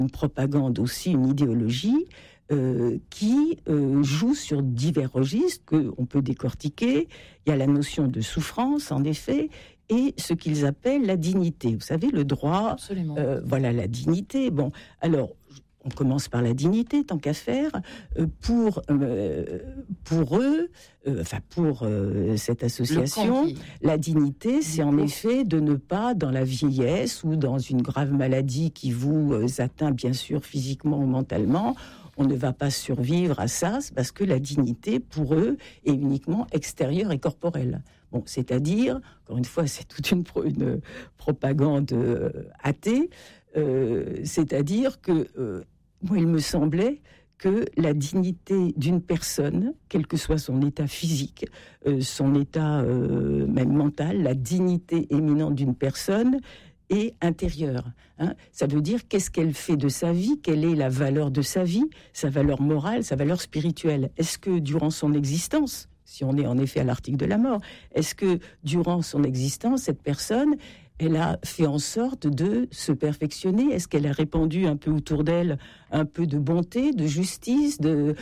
une propagande aussi, une idéologie qui joue sur divers registres qu'on peut décortiquer. Il y a la notion de souffrance, en effet, et ce qu'ils appellent la dignité. Vous savez, le droit, voilà, la dignité. Bon, alors, on commence par la dignité, tant qu'à faire. Pour eux, pour cette association, la dignité, c'est en effet de ne pas, dans la vieillesse ou dans une grave maladie qui vous atteint, bien sûr, physiquement ou mentalement, on ne va pas survivre à ça, parce que la dignité, pour eux, est uniquement extérieure et corporelle. Bon, c'est-à-dire, encore une fois, c'est toute une propagande athée, c'est-à-dire que, moi, il me semblait que la dignité d'une personne, quel que soit son état physique, son état même mental, la dignité éminente d'une personne est intérieure. Ça veut dire qu'est-ce qu'elle fait de sa vie, quelle est la valeur de sa vie, sa valeur morale, sa valeur spirituelle. Est-ce que durant son existence, si on est en effet à l'article de la mort, est-ce que durant son existence, cette personne, elle a fait en sorte de se perfectionner? Est-ce qu'elle a répandu un peu autour d'elle un peu de bonté, de justice,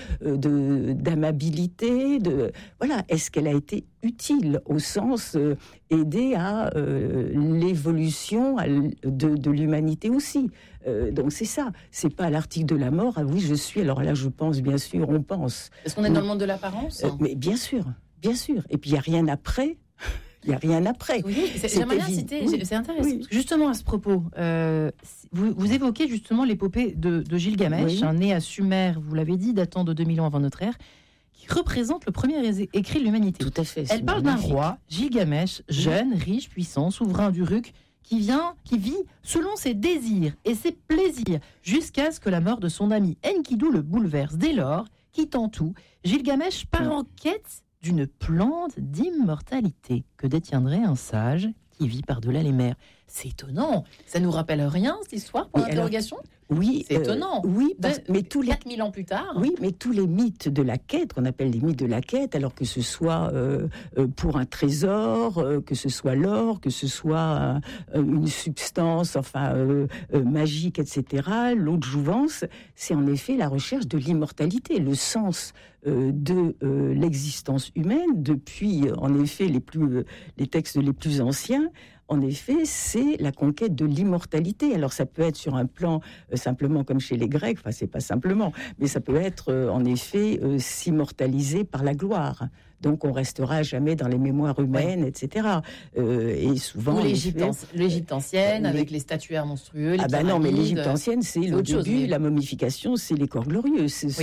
d'amabilité, voilà. Est-ce qu'elle a été utile au sens aider à l'évolution de l'humanité aussi? Donc c'est ça. C'est pas l'article de la mort. Ah oui, je suis. Alors là, je pense, bien sûr, on pense. Est-ce qu'on est dans le monde de l'apparence? Mais bien sûr, bien sûr. Et puis il y a rien après. Il n'y a rien après. Oui, j'aimerais bien citer, c'est intéressant. Oui. Justement, à ce propos, vous évoquez justement l'épopée de Gilgamesh, né à Sumer, vous l'avez dit, datant de 2000 ans avant notre ère, qui représente le premier écrit de l'humanité. Tout à fait. Elle parle d'un roi, Gilgamesh, jeune, riche, puissant, souverain d'Uruk, qui vit selon ses désirs et ses plaisirs, jusqu'à ce que la mort de son ami Enkidu le bouleverse. Dès lors, quittant tout, Gilgamesh part en quête d'une plante d'immortalité que détiendrait un sage qui vit par-delà les mers. C'est étonnant. Ça nous rappelle rien, cette histoire, pour l'interrogation? Oui, c'est étonnant. Oui, mais 4000 ans plus tard. Oui, mais tous les mythes de la quête, qu'on appelle les mythes de la quête, alors que ce soit pour un trésor, que ce soit l'or, que ce soit une substance, magique, etc. L'eau de jouvence, c'est en effet la recherche de l'immortalité, le sens de l'existence humaine depuis, en effet, les textes les plus anciens. En effet, c'est la conquête de l'immortalité. Alors, ça peut être sur un plan simplement comme chez les Grecs, c'est pas simplement, mais ça peut être en effet s'immortaliser par la gloire. Donc, on restera jamais dans les mémoires humaines, etc. Et souvent... Ou l'Égypte ancienne, avec les statuaires monstrueux, les pyramides... non, mais l'Égypte ancienne, c'est le début, la momification, c'est les corps glorieux. C'est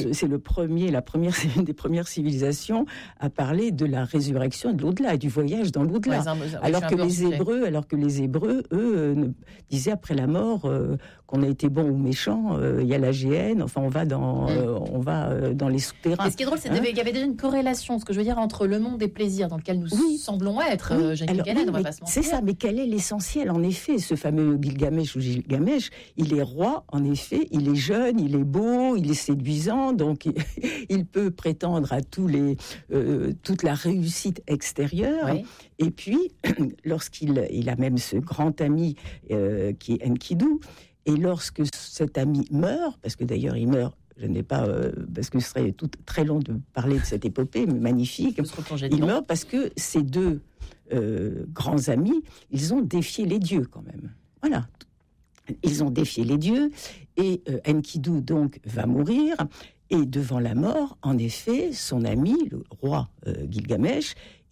une des premières civilisations à parler de la résurrection de l'au-delà et du voyage dans l'au-delà. Alors que les Hébreux, eux, disaient après la mort qu'on a été bon ou méchant, il y a la géhenne, on va dans les souterrains. Et ce qui est drôle, c'est qu'il y avait déjà une corrélation, ce que je veux dire, entre le monde des plaisirs dans lequel nous semblons être, Gilgamesh, on va pas se mentir. C'est ça, mais quel est l'essentiel? En effet, ce fameux Gilgamesh ou Gilgamesh, il est roi, en effet, il est jeune, il est beau, il est séduisant, donc il peut prétendre à toute la réussite extérieure. Oui. Et puis, lorsqu'il a même ce grand ami qui est Enkidu, et lorsque cet ami meurt, parce que d'ailleurs il meurt, je n'ai pas, parce que ce serait très long de parler de cette épopée, mais magnifique. Il meurt parce que ces deux grands amis, ils ont défié les dieux quand même. Voilà. Ils ont défié les dieux, et Enkidu donc va mourir. Et devant la mort, en effet, son ami, le roi Gilgamesh,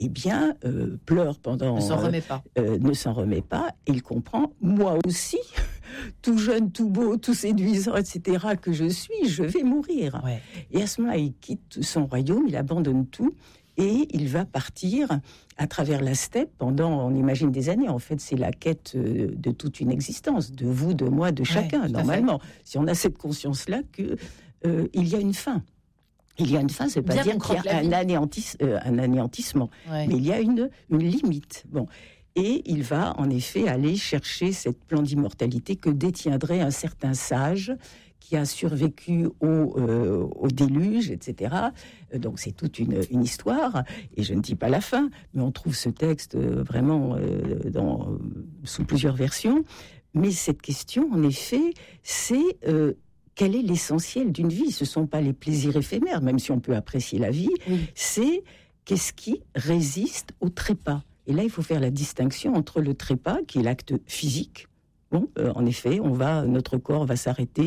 pleure pendant... Ne s'en remet pas. Et il comprend, moi aussi, tout jeune, tout beau, tout séduisant, etc., que je suis, je vais mourir. Ouais. Et à ce moment-là, il quitte son royaume, il abandonne tout, et il va partir à travers la steppe pendant, on imagine, des années. En fait, c'est la quête de toute une existence, de vous, de moi, de chacun, normalement. Si on a cette conscience-là que... il y a une fin. Il y a une fin, ça ne veut pas dire qu'il y a un anéantissement, mais il y a une limite. Bon. Et il va en effet aller chercher cette plan d'immortalité que détiendrait un certain sage qui a survécu au déluge, etc. Donc c'est toute une histoire, et je ne dis pas la fin, mais on trouve ce texte vraiment sous plusieurs versions. Mais cette question, en effet, c'est quel est l'essentiel d'une vie ? Ce ne sont pas les plaisirs éphémères, même si on peut apprécier la vie, c'est qu'est-ce qui résiste au trépas ? Et là, il faut faire la distinction entre le trépas, qui est l'acte physique. Bon, en effet, notre corps va s'arrêter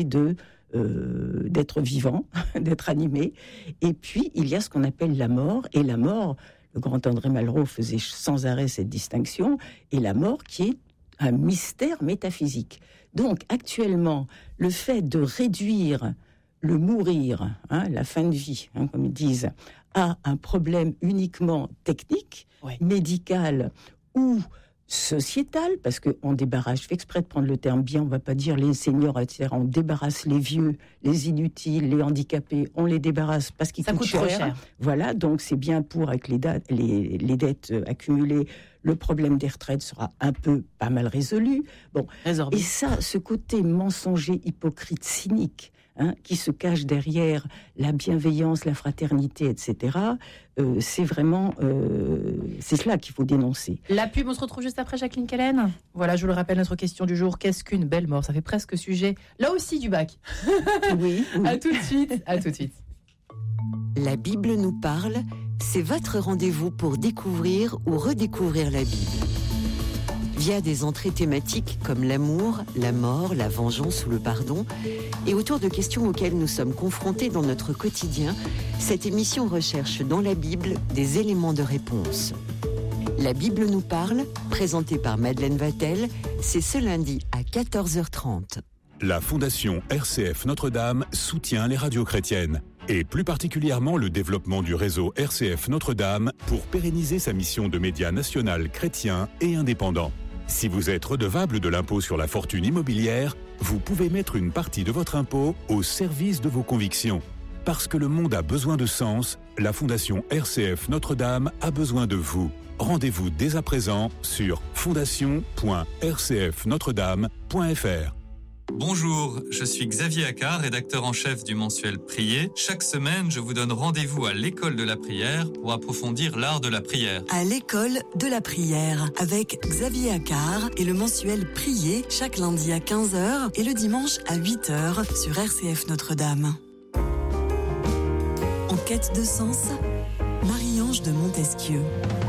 d'être vivant, d'être animé. Et puis, il y a ce qu'on appelle la mort. Et la mort, le grand André Malraux faisait sans arrêt cette distinction, et la mort qui est un mystère métaphysique. Donc, actuellement, le fait de réduire le mourir, la fin de vie, comme ils disent, à un problème uniquement technique, médical ou sociétal, parce qu'on débarrasse, je fais exprès de prendre le terme bien, on ne va pas dire les seniors, etc., on débarrasse les vieux, les inutiles, les handicapés, on les débarrasse parce qu'ils coûtent trop cher. Voilà, donc c'est bien pour, avec les dettes accumulées, le problème des retraites sera pas mal résolu. Bon, résorbé. Et ça, ce côté mensonger, hypocrite, cynique, qui se cache derrière la bienveillance, la fraternité, etc., c'est vraiment... c'est cela qu'il faut dénoncer. La pub, on se retrouve juste après Jacqueline Kellen. Voilà, je vous le rappelle, notre question du jour, qu'est-ce qu'une belle mort ? Ça fait presque sujet, là aussi, du bac. Oui. À tout de suite. La Bible nous parle, c'est votre rendez-vous pour découvrir ou redécouvrir la Bible. Via des entrées thématiques comme l'amour, la mort, la vengeance ou le pardon, et autour de questions auxquelles nous sommes confrontés dans notre quotidien, cette émission recherche dans la Bible des éléments de réponse. La Bible nous parle, présentée par Madeleine Vatel, c'est ce lundi à 14h30. La Fondation RCF Notre-Dame soutient les radios chrétiennes, et plus particulièrement le développement du réseau RCF Notre-Dame pour pérenniser sa mission de média national chrétien et indépendant. Si vous êtes redevable de l'impôt sur la fortune immobilière, vous pouvez mettre une partie de votre impôt au service de vos convictions. Parce que le monde a besoin de sens, la Fondation RCF Notre-Dame a besoin de vous. Rendez-vous dès à présent sur fondation.rcfnotredame.fr. Bonjour, je suis Xavier Accard, rédacteur en chef du mensuel Prier. Chaque semaine, je vous donne rendez-vous à l'école de la prière pour approfondir l'art de la prière. À l'école de la prière, avec Xavier Accard et le mensuel Prier, chaque lundi à 15h et le dimanche à 8h sur RCF Notre-Dame. En quête de sens, Marie-Ange de Montesquieu.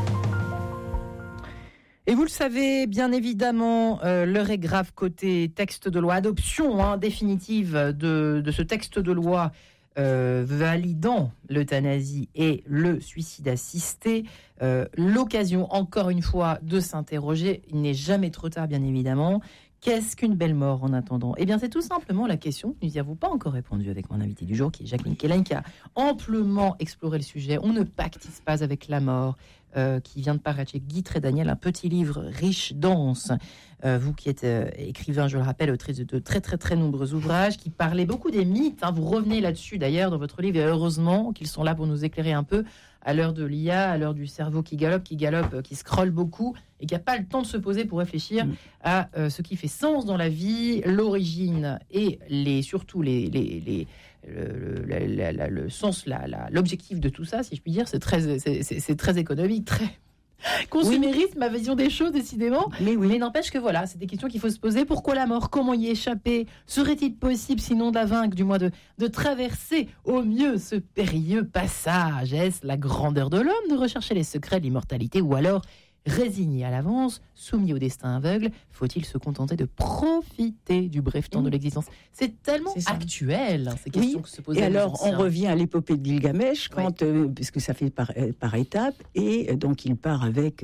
Et vous le savez, bien évidemment, l'heure est grave côté texte de loi, adoption définitive de ce texte de loi validant l'euthanasie et le suicide assisté. L'occasion, encore une fois, de s'interroger. Il n'est jamais trop tard, bien évidemment. Qu'est-ce qu'une belle mort en attendant ? Eh bien, c'est tout simplement la question que nous n'y avons pas encore répondu avec mon invité du jour, qui est Jacqueline Kellen, qui a amplement exploré le sujet. On ne pactise pas avec la mort, qui vient de paraître chez Guy Trédaniel, un petit livre riche, dense. Vous qui êtes écrivain, je le rappelle, autrice de très très très nombreux ouvrages, qui parlaient beaucoup des mythes. Vous revenez là-dessus d'ailleurs dans votre livre, et heureusement qu'ils sont là pour nous éclairer un peu à l'heure de l'IA, à l'heure du cerveau qui galope, qui scrolle beaucoup, et qui n'a pas le temps de se poser pour réfléchir à ce qui fait sens dans la vie, l'origine et surtout le sens, l'objectif de tout ça, si je puis dire. C'est très économique, très consumériste, ma vision des choses, décidément. Mais n'empêche que voilà, c'est des questions qu'il faut se poser. Pourquoi la mort ? Comment y échapper ? Serait-il possible, sinon de la vaincre, du moins de traverser au mieux ce périlleux passage ? Est-ce la grandeur de l'homme de rechercher les secrets de l'immortalité, ou alors, résigné à l'avance, soumis au destin aveugle, faut-il se contenter de profiter du bref temps de l'existence ? C'est tellement actuel, ces questions que se posent. Et alors, on revient à l'épopée de Gilgamesh, puisque ça fait par étapes, et donc il part avec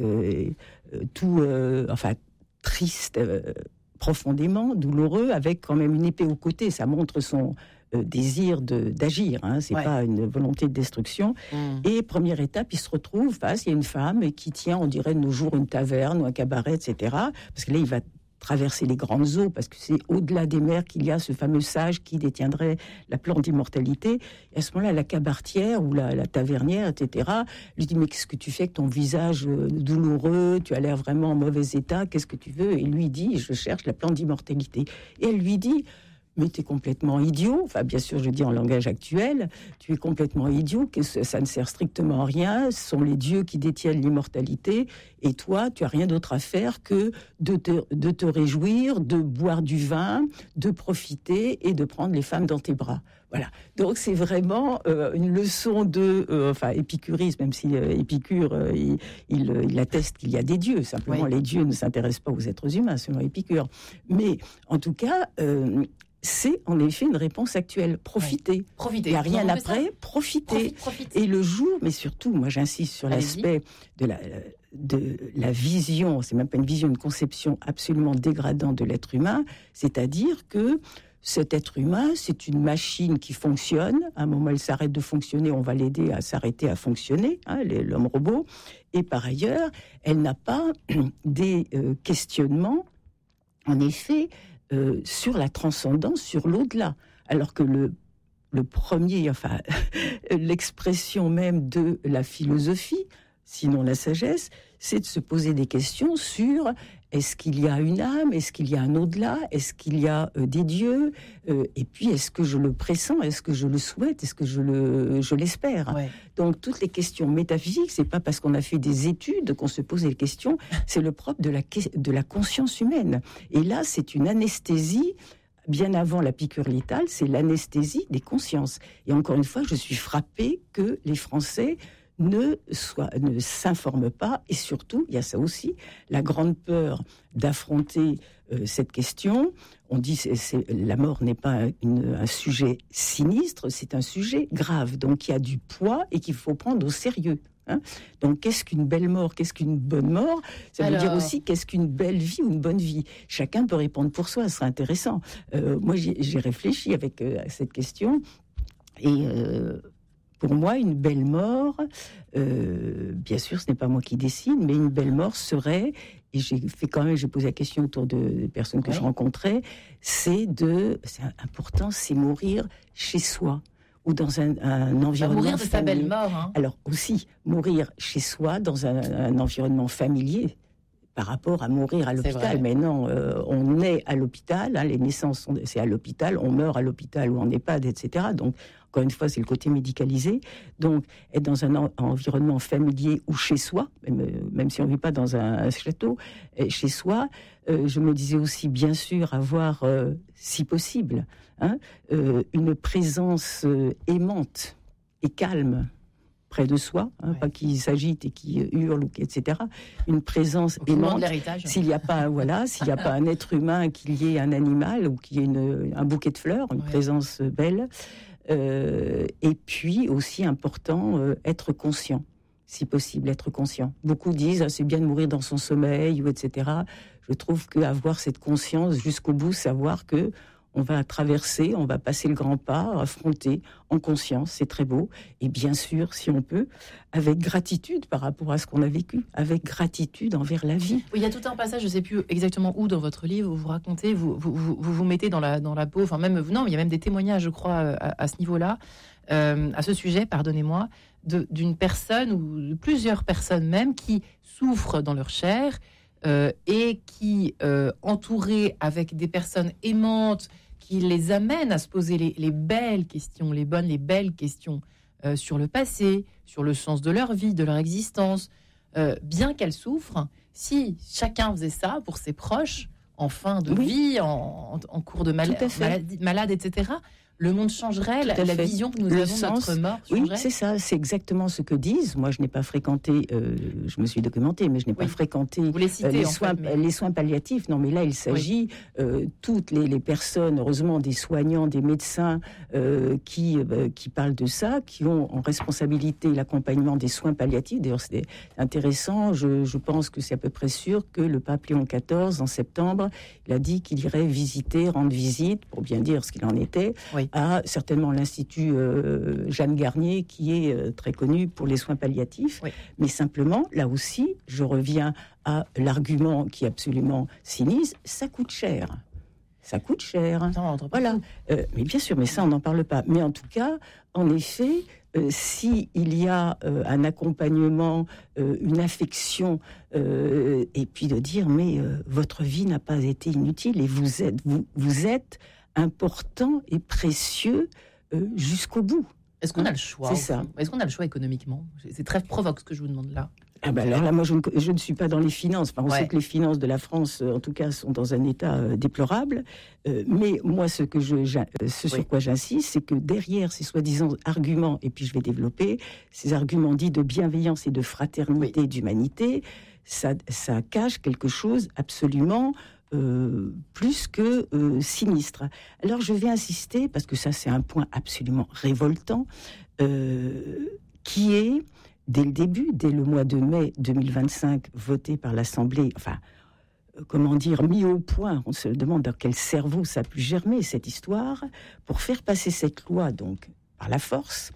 triste, profondément douloureux, avec quand même une épée au côté. Ça montre son désir d'agir, c'est pas une volonté de destruction. Et première étape, il se retrouve face, il y a une femme qui tient, on dirait de nos jours, une taverne ou un cabaret, etc. Parce que là, il va traverser les grandes eaux, parce que c'est au-delà des mers qu'il y a ce fameux sage qui détiendrait la plante d'immortalité. Et à ce moment-là, la cabaretière ou la tavernière, etc., lui dit, mais qu'est-ce que tu fais avec ton visage douloureux, tu as l'air vraiment en mauvais état, qu'est-ce que tu veux ? Et lui dit, je cherche la plante d'immortalité. Et elle lui dit, mais tu es complètement idiot. Enfin, bien sûr, je dis en langage actuel, tu es complètement idiot, que ça ne sert strictement à rien. Ce sont les dieux qui détiennent l'immortalité. Et toi, tu n'as rien d'autre à faire que de te réjouir, de boire du vin, de profiter et de prendre les femmes dans tes bras. Voilà. Donc, c'est vraiment une leçon de épicurisme, même si Épicure, il atteste qu'il y a des dieux. Simplement, les dieux ne s'intéressent pas aux êtres humains, selon Épicure. Mais, en tout cas... c'est en effet une réponse actuelle. Profiter. Profiter. Il n'y a rien après. Profiter. Profiter. Et le jour, mais surtout, moi j'insiste sur l'aspect de la vision, c'est même pas une vision, une conception absolument dégradante de l'être humain, c'est-à-dire que cet être humain, c'est une machine qui fonctionne. À un moment, elle s'arrête de fonctionner, on va l'aider à s'arrêter à fonctionner, l'homme-robot. Et par ailleurs, elle n'a pas des questionnements, en effet, sur la transcendance, sur l'au-delà. Alors que le premier, l'expression même de la philosophie, sinon la sagesse, c'est de se poser des questions sur est-ce qu'il y a une âme, est-ce qu'il y a un au-delà, est-ce qu'il y a des dieux, et puis est-ce que je le pressens, est-ce que je le souhaite, est-ce que je l'espère. Ouais. Donc toutes les questions métaphysiques, c'est pas parce qu'on a fait des études qu'on se pose des questions, c'est le propre de la conscience humaine. Et là, c'est une anesthésie. Bien avant la piqûre létale, c'est l'anesthésie des consciences. Et encore une fois, je suis frappée que les Français ne s'informent pas, et surtout, il y a ça aussi, la grande peur d'affronter cette question. On dit que la mort n'est pas un sujet sinistre, c'est un sujet grave, donc il y a du poids et qu'il faut prendre au sérieux. Donc, qu'est-ce qu'une belle mort, qu'est-ce qu'une bonne mort? Ça veut dire aussi qu'est-ce qu'une belle vie ou une bonne vie. Chacun peut répondre pour soi, ce serait intéressant. Moi, j'ai réfléchi avec à cette question, et pour moi, une belle mort, bien sûr, ce n'est pas moi qui décide, mais une belle mort serait, et j'ai posé la question autour de personnes que je rencontrais, c'est important, c'est mourir chez soi, ou dans un environnement mourir de sa familier. belle mort. Hein. Alors aussi, mourir chez soi, dans un environnement familier, par rapport à mourir à l'hôpital. Mais non, on est à l'hôpital, les naissances, c'est à l'hôpital, on meurt à l'hôpital ou en EHPAD, etc. Donc, encore une fois, c'est le côté médicalisé. Donc, être dans un environnement familier ou chez soi, même si on ne vit pas dans un château, chez soi, je me disais aussi, bien sûr, avoir, si possible, une présence aimante et calme près de soi, pas qui s'agite et qui hurle, etc. Une présence aimante. S'il n'y a pas, s'il n'y a pas un être humain, qu'il y ait un animal ou qu'il y ait un bouquet de fleurs, une présence belle. Et puis aussi important, être conscient, si possible, être conscient. Beaucoup disent c'est bien de mourir dans son sommeil, ou etc. Je trouve qu'avoir cette conscience jusqu'au bout, savoir que on va traverser, on va passer le grand pas, affronter en conscience, c'est très beau. Et bien sûr, si on peut, avec gratitude par rapport à ce qu'on a vécu, avec gratitude envers la vie. Oui, il y a tout un passage, je ne sais plus exactement où dans votre livre, où vous racontez, vous mettez dans la peau, enfin même, non, il y a même des témoignages, je crois, à ce niveau-là, à ce sujet, pardonnez-moi, d'une personne ou de plusieurs personnes même qui souffrent dans leur chair et qui, entourées avec des personnes aimantes, qui les amènent à se poser les belles questions, les belles questions sur le passé, sur le sens de leur vie, de leur existence. Bien qu'elles souffrent, si chacun faisait ça pour ses proches, en fin de vie, en cours de malade, etc., le monde changerait, la vision que nous avons de notre mort changerait. Oui, c'est ça, c'est exactement ce que disent. Moi, je n'ai pas fréquenté, je me suis documentée, mais je n'ai pas fréquenté les soins palliatifs. Non, mais là, il s'agit toutes les personnes, heureusement, des soignants, des médecins qui parlent de ça, qui ont en responsabilité l'accompagnement des soins palliatifs. D'ailleurs, c'est intéressant. Je pense que c'est à peu près sûr que le pape Léon XIV, en septembre, il a dit qu'il irait rendre visite, pour bien dire ce qu'il en était, à certainement l'Institut Jeanne Garnier, qui est très connu pour les soins palliatifs. Mais simplement, là aussi, je reviens à l'argument qui est absolument sinistre, ça coûte cher. Ça coûte cher. Voilà. Mais bien sûr, mais ça, on n'en parle pas. Mais en tout cas, en effet, s'il y a un accompagnement, une affection, et puis de dire, mais votre vie n'a pas été inutile, et vous êtes important et précieux jusqu'au bout. Est-ce qu'on a le choix? C'est ça. Est-ce qu'on a le choix économiquement? C'est très provoque ce que je vous demande là. Alors là, moi, je ne suis pas dans les finances. Enfin, on sait que les finances de la France, en tout cas, sont dans un état déplorable. Mais moi, ce sur quoi j'insiste, c'est que derrière ces soi-disant arguments, et puis je vais développer, ces arguments dits de bienveillance et de fraternité, d'humanité, ça cache quelque chose absolument plus que sinistre. Alors je vais insister, parce que ça c'est un point absolument révoltant, qui est, dès le début, dès le mois de mai 2025, voté par l'Assemblée, mis au point, on se demande dans quel cerveau ça a pu germer cette histoire, pour faire passer cette loi donc par la force,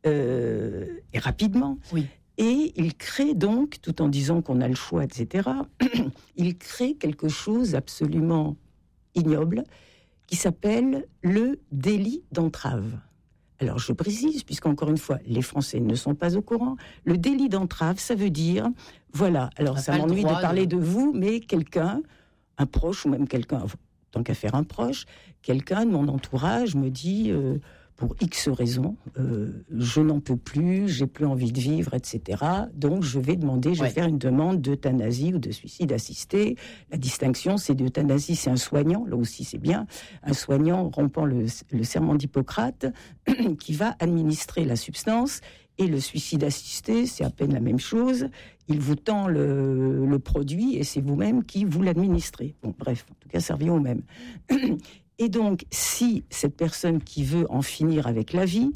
et rapidement. Oui. Et il crée donc, tout en disant qu'on a le choix, etc., il crée quelque chose absolument ignoble qui s'appelle le délit d'entrave. Alors je précise, puisqu'encore une fois, les Français ne sont pas au courant, le délit d'entrave, ça veut dire, voilà, alors ça m'ennuie de parler de vous, mais quelqu'un, un proche ou même quelqu'un, tant qu'à faire un proche, quelqu'un de mon entourage me dit... pour X raisons, je n'en peux plus, j'ai plus envie de vivre, etc. Donc je vais faire une demande d'euthanasie ou de suicide assisté. La distinction, c'est d'euthanasie, c'est un soignant, là aussi c'est bien, un soignant rompant le serment d'Hippocrate qui va administrer la substance. Et le suicide assisté, c'est à peine la même chose. Il vous tend le produit et c'est vous-même qui vous l'administrez. Bon, bref, en tout cas, ça revient au même. Et donc, si cette personne qui veut en finir avec la vie,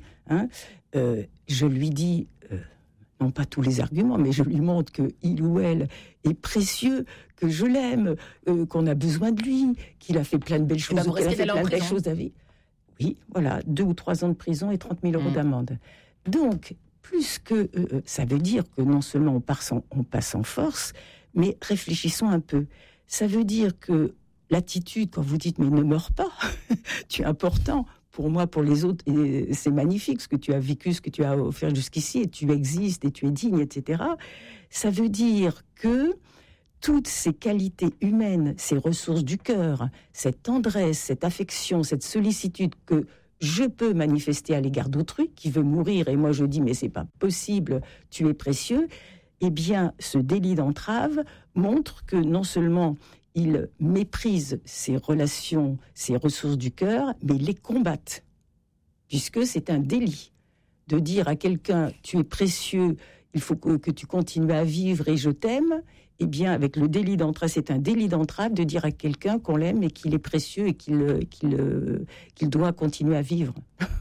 je lui dis, non pas tous les arguments, mais je lui montre qu'il ou elle est précieux, que je l'aime, qu'on a besoin de lui, qu'il a fait plein de belles choses, qu'elle a fait plein de belles choses à vie. Oui, voilà, 2 ou 3 ans de prison et 30 000 euros d'amende. Donc, plus que ça veut dire que non seulement on passe en force, mais réfléchissons un peu. Ça veut dire que l'attitude, quand vous dites « mais ne meurs pas », tu es important, pour moi, pour les autres, et c'est magnifique ce que tu as vécu, ce que tu as offert jusqu'ici, et tu existes, et tu es digne, etc. Ça veut dire que toutes ces qualités humaines, ces ressources du cœur, cette tendresse, cette affection, cette sollicitude que je peux manifester à l'égard d'autrui, qui veut mourir, et moi je dis « mais c'est pas possible, tu es précieux », eh bien, ce délit d'entrave montre que non seulement il méprise ses relations, ses ressources du cœur, mais il les combatte, puisque c'est un délit de dire à quelqu'un « tu es précieux, il faut que tu continues à vivre et je t'aime », eh bien, avec le délit d'entrave, c'est un délit d'entrave de dire à quelqu'un qu'on l'aime et qu'il est précieux et qu'il doit continuer à vivre.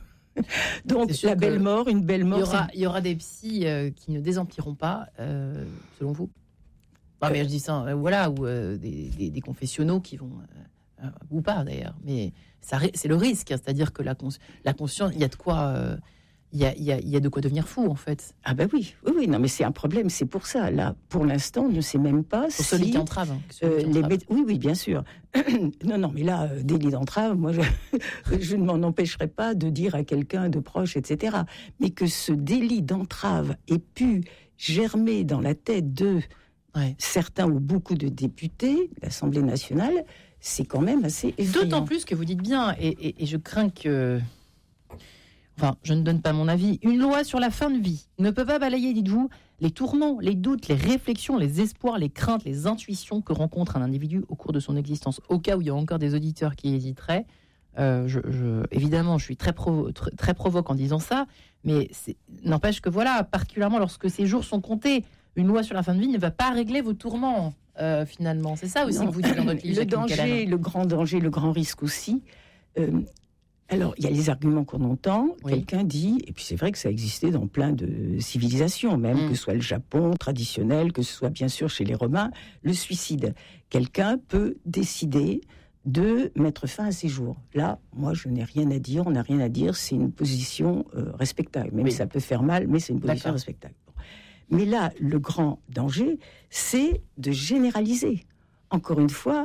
Donc, une belle mort. Il y aura des psys qui ne désempiront pas, selon vous? Non, mais je dis ça, voilà, ou des confessionnaux qui vont, ou pas d'ailleurs, mais c'est le risque, c'est-à-dire que la conscience, il y a de quoi, il y a de quoi devenir fou en fait. Ah ben oui, non, mais c'est un problème, c'est pour ça. Là, pour l'instant, on ne sait même pas si celui qui entrave. Oui, bien sûr. non, mais là, délit d'entrave, moi, je ne m'en empêcherai pas de dire à quelqu'un de proche, etc. Mais que ce délit d'entrave ait pu germer dans la tête de certains ou beaucoup de députés, l'Assemblée nationale, c'est quand même assez effrayant. D'autant plus que vous dites bien, et je crains que... Enfin, je ne donne pas mon avis. Une loi sur la fin de vie ne peut pas balayer, dites-vous, les tourments, les doutes, les réflexions, les espoirs, les craintes, les intuitions que rencontre un individu au cours de son existence. Au cas où il y a encore des auditeurs qui hésiteraient, évidemment, je suis très provoque en disant ça, mais n'empêche que voilà, particulièrement lorsque ces jours sont comptés, une loi sur la fin de vie ne va pas régler vos tourments, finalement. C'est ça aussi que vous dites dans votre livre. Le danger, le grand danger, le grand risque aussi. Alors, il y a les arguments qu'on entend. Oui. Quelqu'un dit, et puis c'est vrai que ça existait dans plein de civilisations, même que ce soit le Japon traditionnel, que ce soit bien sûr chez les Romains, le suicide. Quelqu'un peut décider de mettre fin à ses jours. Là, moi, je n'ai rien à dire, on n'a rien à dire, c'est une position respectable. Même si ça peut faire mal, mais c'est une position respectable. Bon. Mais là, le grand danger, c'est de généraliser. Encore une fois,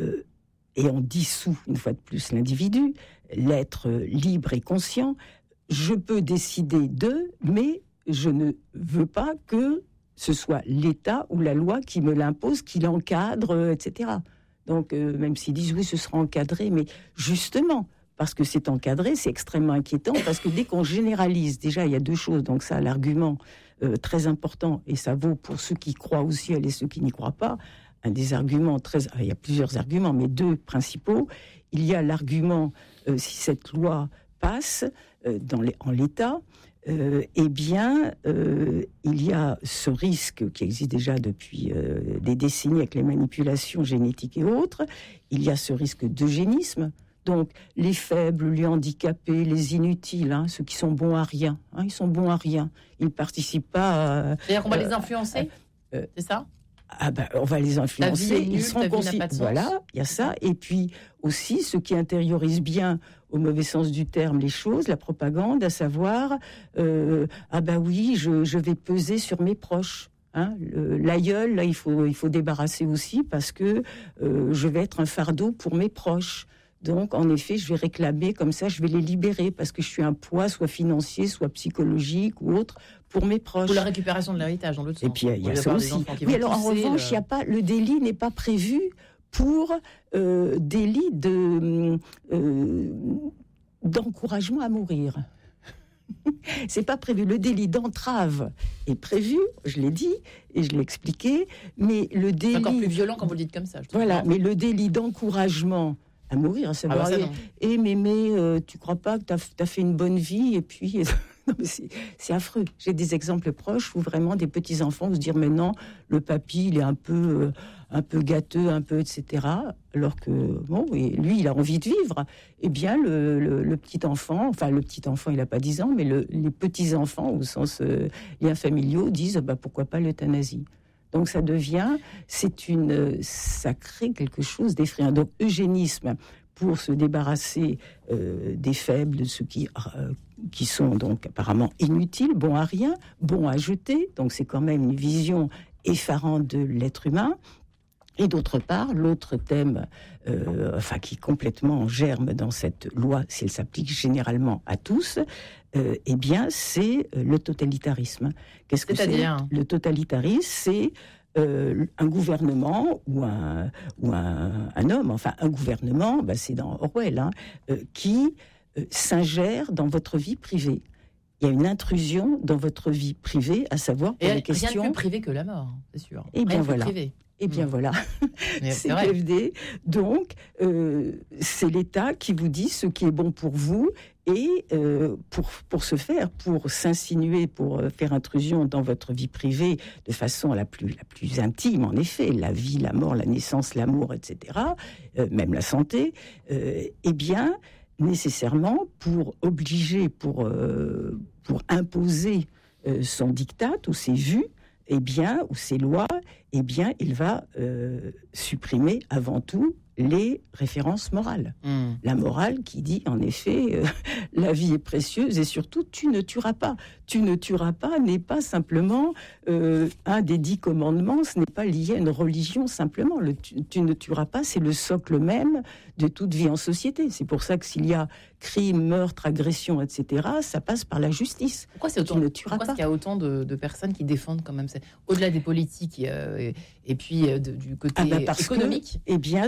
et on dissout une fois de plus l'individu, l'être libre et conscient. Je peux décider mais je ne veux pas que ce soit l'État ou la loi qui me l'impose, qui l'encadre, etc. Donc, même s'ils disent oui, ce sera encadré, mais justement, parce que c'est encadré, c'est extrêmement inquiétant, parce que dès qu'on généralise, déjà il y a deux choses, donc ça, l'argument très important, et ça vaut pour ceux qui croient au ciel et ceux qui n'y croient pas, un des arguments il y a plusieurs arguments, mais deux principaux. Il y a l'argument, si cette loi passe en l'état, il y a ce risque qui existe déjà depuis des décennies avec les manipulations génétiques et autres. Il y a ce risque d'eugénisme. Donc, les faibles, les handicapés, les inutiles, ceux qui sont bons à rien, ils sont bons à rien. Ils ne participent pas. C'est-à-dire qu'on va les influencer, c'est ça ? On va les influencer. Ils seront conscients. Voilà, il y a ça. Et puis aussi, ceux qui intériorisent bien, au mauvais sens du terme, les choses, la propagande, à savoir, je vais peser sur mes proches. L'aïeul, là, il faut débarrasser aussi parce que je vais être un fardeau pour mes proches. Donc, en effet, je vais réclamer comme ça, je vais les libérer parce que je suis un poids, soit financier, soit psychologique ou autre, pour mes proches. Ou la récupération de l'héritage, dans l'autre sens. Et puis, il y a ça aussi. Oui, alors, en revanche, le délit n'est pas prévu pour délit d'encouragement à mourir. C'est pas prévu. Le délit d'entrave est prévu, je l'ai dit et je l'ai expliqué, mais le délit... C'est encore plus violent quand vous le dites comme ça. Voilà, mais le délit d'encouragement à mourir, ça va. Mais tu crois pas que t'as fait une bonne vie et puis... Non, mais c'est affreux. J'ai des exemples proches où vraiment des petits-enfants vont se dire mais non, le papy, il est un peu gâteux, un peu, etc. Alors que, lui, il a envie de vivre. Eh bien, le petit-enfant, il n'a pas 10 ans, mais les petits-enfants, au sens liens familiaux, disent pourquoi pas l'euthanasie. Donc ça crée quelque chose d'effrayant. Donc eugénisme pour se débarrasser des faibles, de ceux qui sont donc apparemment inutiles, bons à rien, bons à jeter. Donc c'est quand même une vision effarante de l'être humain. Et d'autre part, l'autre thème, qui est complètement en germe dans cette loi, si elle s'applique généralement à tous, c'est le totalitarisme. Qu'est-ce que c'est ? Le totalitarisme, c'est un gouvernement ou un homme, un gouvernement, c'est dans Orwell, qui s'ingère dans votre vie privée. Il y a une intrusion dans votre vie privée, à savoir pour les questions... Rien de plus privé que la mort, c'est sûr. Eh bien voilà. Voilà, c'est CQFD. Donc, c'est l'État qui vous dit ce qui est bon pour vous et pour s'insinuer, pour faire intrusion dans votre vie privée de façon la plus intime, en effet, la vie, la mort, la naissance, l'amour, etc., même la santé, nécessairement pour obliger, pour imposer son diktat ou ses vues, ou ses lois, il va supprimer avant tout les références morales. La morale qui dit, en effet, la vie est précieuse et surtout, tu ne tueras pas. Tu ne tueras pas n'est pas simplement un des 10 commandements, ce n'est pas lié à une religion simplement. Tu ne tueras pas, c'est le socle même de toute vie en société. C'est pour ça que s'il y a crime, meurtre, agression, etc., ça passe par la justice. Pourquoi est-ce qu'il y a autant de personnes qui défendent quand même, au-delà des politiques et puis du côté économique?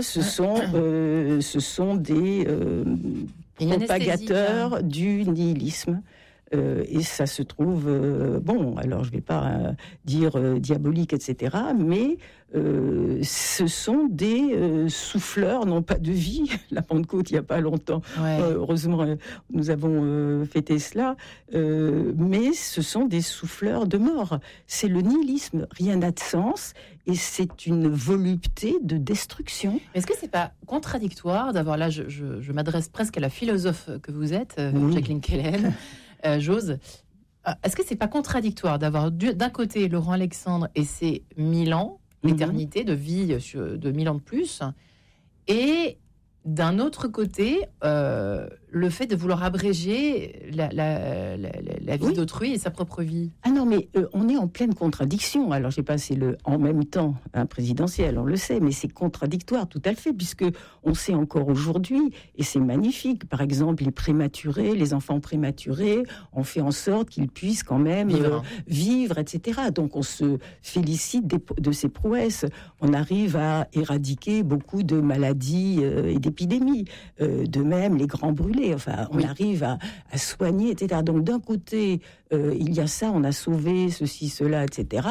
Ce sont des propagateurs du nihilisme. Et ça se trouve, alors je ne vais pas dire diabolique, etc., mais ce sont des souffleurs, non pas de vie. La Pentecôte, il n'y a pas longtemps, heureusement, nous avons fêté cela, mais ce sont des souffleurs de mort. C'est le nihilisme, rien n'a de sens, et c'est une volupté de destruction. Est-ce que ce n'est pas contradictoire d'avoir, là, je m'adresse presque à la philosophe que vous êtes, Jacqueline Kellen, Jose, est-ce que c'est pas contradictoire d'avoir d'un côté Laurent Alexandre et ses 1000 ans, l'éternité de vie de 1000 ans de plus, et d'un autre côté le fait de vouloir abréger la vie d'autrui et sa propre vie? Ah non, mais on est en pleine contradiction. Alors j'ai passé le en même temps présidentiel, on le sait, mais c'est contradictoire tout à fait, puisque on sait encore aujourd'hui, et c'est magnifique, par exemple les enfants prématurés, on fait en sorte qu'ils puissent quand même vivre, etc. Donc on se félicite de ces prouesses. On arrive à éradiquer beaucoup de maladies et d'épidémies. De même, les grands brûlés. aller. Enfin, on arrive à soigner, etc. Donc d'un côté, il y a ça, on a sauvé ceci, cela, etc.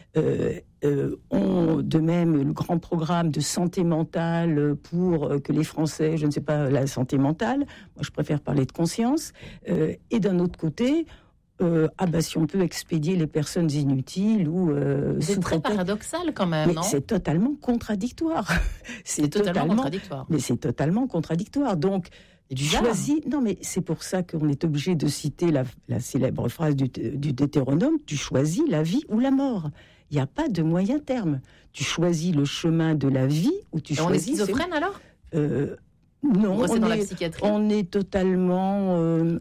De même, le grand programme de santé mentale pour que les Français, je ne sais pas, la santé mentale, moi je préfère parler de conscience. Et d'un autre côté, si on peut expédier les personnes inutiles ou c'est très paradoxal quand même, mais non ? c'est totalement contradictoire. C'est totalement contradictoire. Mais c'est totalement contradictoire. Donc, non, mais c'est pour ça qu'on est obligé de citer la célèbre phrase du Deutéronome, tu choisis la vie ou la mort. Il n'y a pas de moyen terme. Tu choisis le chemin de la vie ou tu choisis... On est schizophrène alors ? Non, la psychiatrie. On est totalement,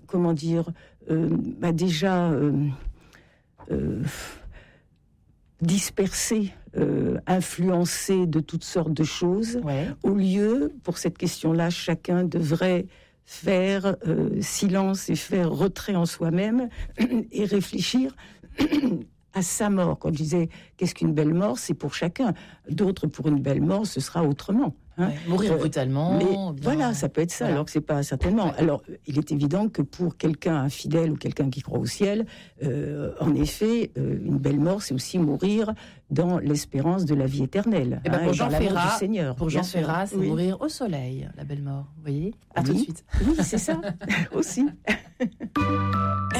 dispersé, influencé de toutes sortes de choses. Ouais. Au lieu, pour cette question-là, chacun devrait faire silence et faire retrait en soi-même et réfléchir à sa mort. Quand je disais qu'est-ce qu'une belle mort, c'est pour chacun. D'autres, pour une belle mort, ce sera autrement. Ouais, mourir brutalement. Mais voilà, ça peut être ça, alors que c'est pas certainement. Ouais. Alors, il est évident que pour quelqu'un infidèle ou quelqu'un qui croit au ciel, en effet, une belle mort, c'est aussi mourir dans l'espérance de la vie éternelle. Et pour Jean Ferrat, Seigneur, pour Jean Ferrat, c'est mourir au soleil, la belle mort. Vous voyez ? À tout de suite. Oui, c'est ça aussi.